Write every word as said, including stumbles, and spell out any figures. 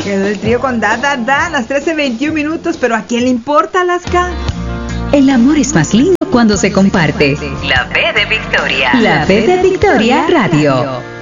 Quedó el trío con da, da, da, las trece veintiún minutos, pero ¿a quién le importa, Alaska? El amor es más lindo cuando se comparte. La P de Victoria. La P de Victoria Radio.